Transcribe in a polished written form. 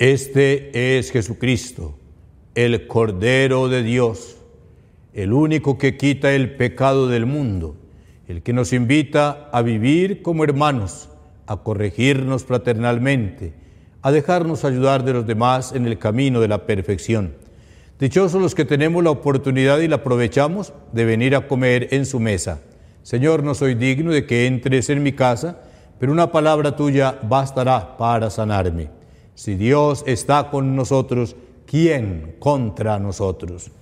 Este es Jesucristo, el Cordero de Dios, el único que quita el pecado del mundo, el que nos invita a vivir como hermanos, a corregirnos fraternalmente, a dejarnos ayudar de los demás en el camino de la perfección. Dichosos los que tenemos la oportunidad y la aprovechamos de venir a comer en su mesa. Señor, no soy digno de que entres en mi casa, pero una palabra tuya bastará para sanarme. Si Dios está con nosotros, ¿quién contra nosotros?